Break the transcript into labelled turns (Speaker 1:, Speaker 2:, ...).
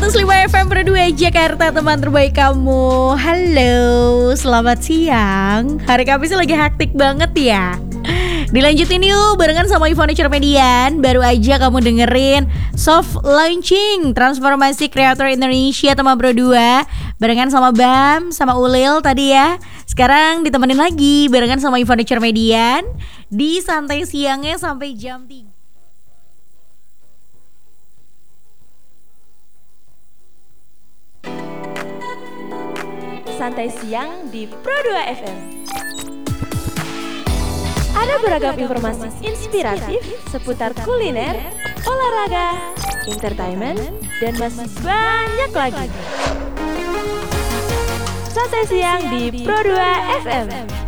Speaker 1: 105 FM Pro 2 Jakarta, teman terbaik kamu. Halo, selamat siang. Hari Kamis lagi hektik banget ya. Dilanjutin yuk barengan sama Furniture Median. Baru aja kamu dengerin soft launching transformasi kreator Indonesia teman Pro 2 barengan sama Bam, sama Ulil tadi ya. Sekarang ditemenin lagi barengan sama Furniture Median di santai siangnya sampai jam 3.
Speaker 2: Santai siang di Pro 2 FM. Ada beragam informasi inspiratif seputar kuliner, olahraga, entertainment, dan masih banyak lagi. Santai siang di Pro 2 FM.